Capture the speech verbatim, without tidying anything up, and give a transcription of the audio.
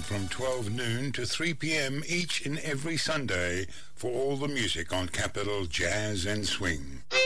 from twelve noon to three p.m. each and every Sunday for all the music on Capital Jazz and Swing.